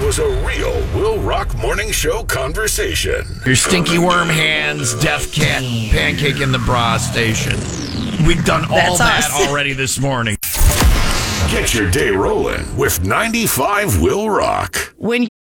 was a real Will Rock Morning Show conversation. Your stinky worm hands, death cat, pancake in the bra station. We've done all that already this morning. Get your day rolling with 95 Will Rock. When